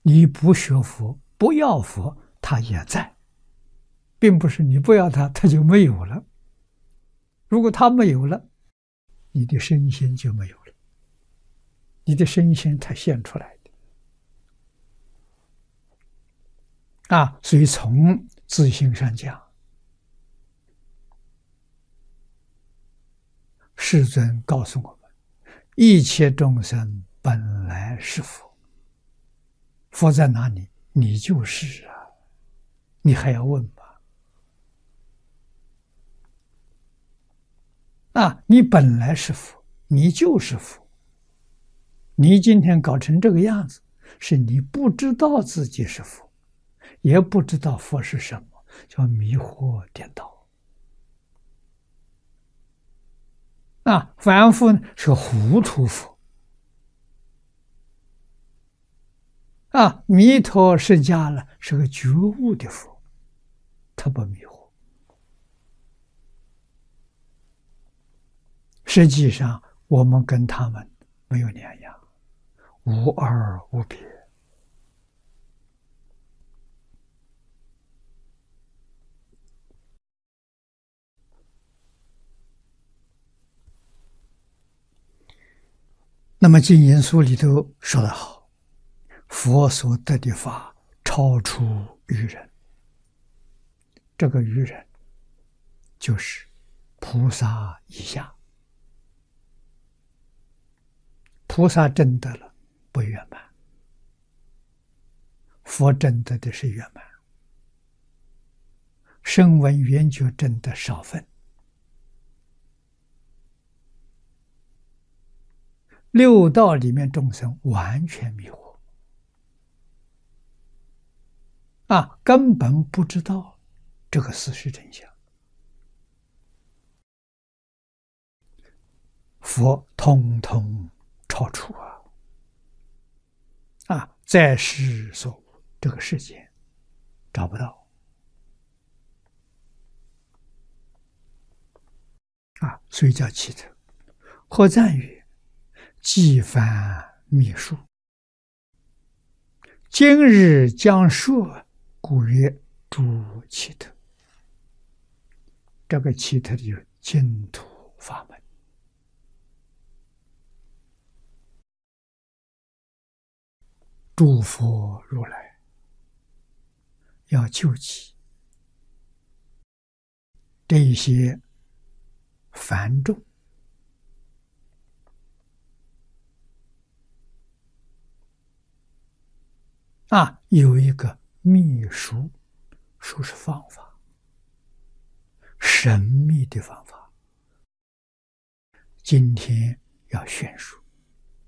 你不学佛，不要佛，他也在，并不是你不要他，他就没有了。如果他没有了，你的身心就没有了。你的身心才现出来的所以从自性上讲，世尊告诉我们：一切众生本来是佛。佛在哪里？你就是啊，你还要问吗？你本来是佛，你就是佛。你今天搞成这个样子，是你不知道自己是佛，也不知道佛是什么，叫迷惑颠倒。凡夫是糊涂佛。弥陀释迦了，是个觉悟的佛，他不迷惑。实际上，我们跟他们没有两样，无二无别。那么《金银书》里头说得好，佛所得的法超出于人。这个于人就是菩萨以下。菩萨证得了不圆满，佛证得的是圆满。声闻缘觉证得少分，六道里面众生完全迷惑根本不知道这个事实真相。佛通通超出在世所这个世界找不到所以叫奇特。或赞曰：既凡秘术，今日将说，故曰诸奇特。这个奇特的净土法门，诸佛如来要救济这一些凡众有一个秘术，术是方法，神秘的方法，今天要宣说。